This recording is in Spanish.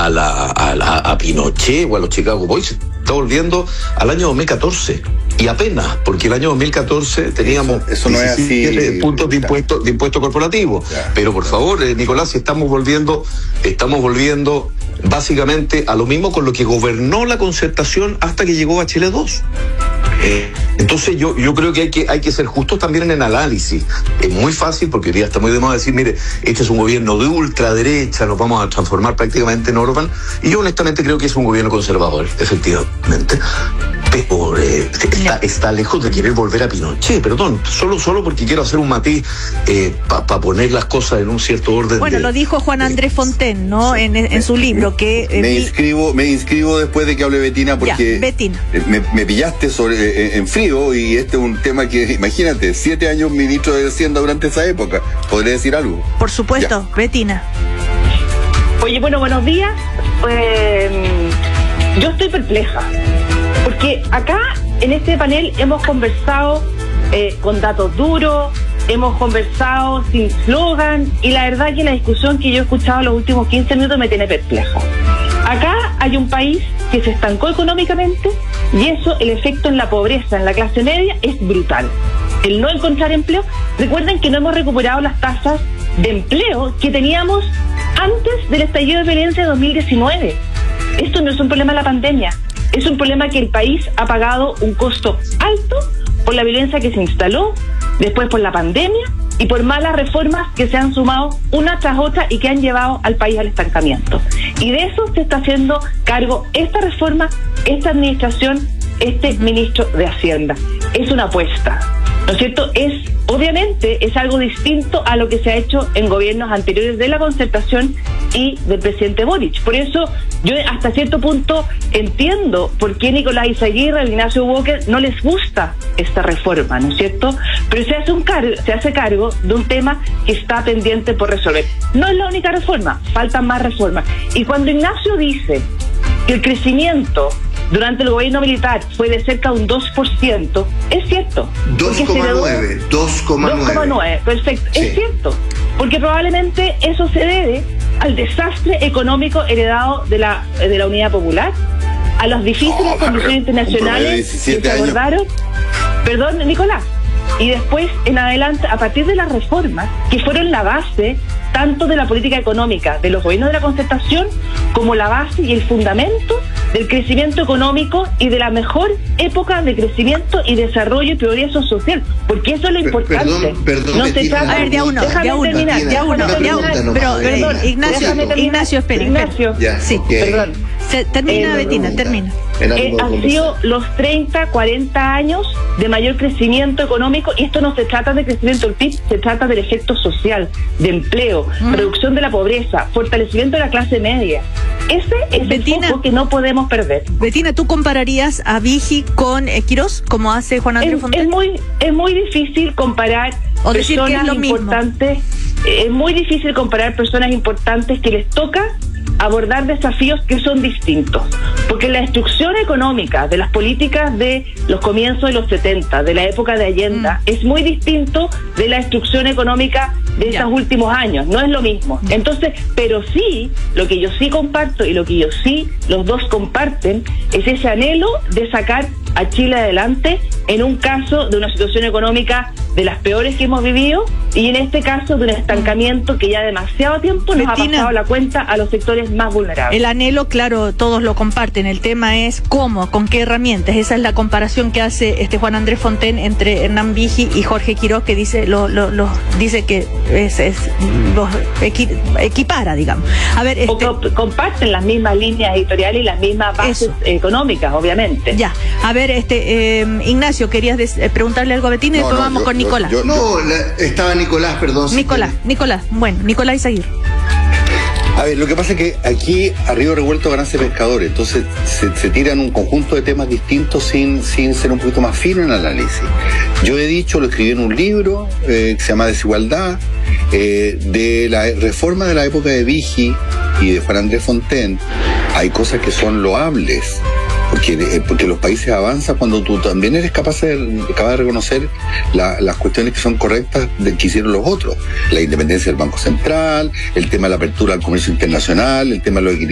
a Pinochet o a los Chicago Boys, se está volviendo al año 2014. Y apenas, porque el año 2014 teníamos eso no 17 así, puntos de impuesto corporativo. Ya. Pero por favor, Nicolás, si estamos volviendo básicamente a lo mismo con lo que gobernó la Concertación hasta que llegó a Chile 2. Entonces yo creo que hay que ser justos también en el análisis. Es muy fácil, porque hoy día está muy de moda decir, mire, este es un gobierno de ultraderecha, nos vamos a transformar prácticamente en Orbán, y yo honestamente creo que es un gobierno conservador, efectivamente. Pero está lejos de querer volver a Pinochet, perdón, solo porque quiero hacer un matiz para poner las cosas en un cierto orden. Bueno, lo dijo Juan Andrés Fontaine, ¿no? En su libro, que... Me inscribo después de que hable Betina, porque ya, Betina. Me pillaste en frío, y este es un tema que, imagínate, 7 años ministro de Hacienda durante esa época. ¿Podría decir algo? Por supuesto, ya. Betina. Oye, bueno, buenos días. Yo estoy perpleja, porque acá en este panel hemos conversado con datos duros, hemos conversado sin slogan, y la verdad que la discusión que yo he escuchado en los últimos 15 minutos me tiene perpleja. Acá hay un país que se estancó económicamente, y eso, el efecto en la pobreza, en la clase media, es brutal. El no encontrar empleo. Recuerden que no hemos recuperado las tasas de empleo que teníamos antes del estallido de violencia de 2019. Esto no es un problema de la pandemia, es un problema que el país ha pagado un costo alto por la violencia que se instaló, después por la pandemia y por malas reformas que se han sumado una tras otra y que han llevado al país al estancamiento. Y de eso se está haciendo cargo esta reforma, esta administración, este ministro de Hacienda. Es una apuesta, ¿no es cierto? Obviamente es algo distinto a lo que se ha hecho en gobiernos anteriores de la Concertación y del presidente Boric. Por eso yo hasta cierto punto entiendo por qué Nicolás Izaguirre, Ignacio Walker no les gusta esta reforma, ¿no es cierto? Pero se hace cargo de un tema que está pendiente por resolver. No es la única reforma, faltan más reformas. Y cuando Ignacio dice que el crecimiento durante el gobierno militar fue de cerca de un 2%, es cierto. 2,9, perfecto, sí. Es cierto, porque probablemente eso se debe al desastre económico heredado de la Unidad Popular, a las difíciles condiciones internacionales que se abordaron. Perdón, Nicolás. Y después, en adelante, a partir de las reformas, que fueron la base tanto de la política económica de los gobiernos de la Concertación, como la base y el fundamento del crecimiento económico y de la mejor época de crecimiento y desarrollo y progreso social, porque eso es lo importante. Perdón, no se trata. A ver, de a uno. Perdón, Ignacio, espera. Ignacio, sí, okay. Perdón. Termina, Betina, termina. Han sido los 30, 40 años de mayor crecimiento económico, y esto no se trata de crecimiento del PIB, se trata del efecto social, de empleo, reducción de la pobreza, fortalecimiento de la clase media. Ese es Betina, el foco que no podemos perder. Betina, ¿tú compararías a Vigi con Quirós, como hace Juan Andrés Fontaine? Es muy difícil comparar o decir que es lo importantes. Es muy difícil comparar personas importantes que les toca abordar desafíos que son distintos, porque la destrucción económica de las políticas de los comienzos de los 70, de la época de Allende, es muy distinto de la destrucción económica de estos últimos años, no es lo mismo. Entonces, pero sí, lo que yo sí comparto y lo que los dos comparten, es ese anhelo de sacar a Chile adelante en un caso de una situación económica de las peores que hemos vivido, y en este caso de un estancamiento que ya demasiado tiempo nos ha pasado la cuenta a los sectores más vulnerables. El anhelo, claro, todos lo comparten. El tema es cómo, con qué herramientas. Esa es la comparación que hace Juan Andrés Fontaine entre Hernán Vigi y Jorge Quirós, que dice dice que los equipara, digamos. A ver, comparten las mismas líneas editoriales y las mismas bases económicas, obviamente. Ya, a ver, Ignacio, querías preguntarle algo a Betina y después vamos con Nicolás. Estaba Nicolás, perdón. Nicolás, bueno, Nicolás Izaguirre. A ver, lo que pasa es que aquí a río revuelto ganarse pescadores, entonces se tiran un conjunto de temas distintos sin ser un poquito más fino en el análisis. Yo he dicho, lo escribí en un libro que se llama Desigualdad, de la reforma de la época de Vigi y de Juan Andrés Fontaine. Hay cosas que son loables, porque los países avanzan cuando tú también eres capaz de reconocer las cuestiones que son correctas que hicieron los otros. La independencia del Banco Central, el tema de la apertura al comercio internacional, el tema de los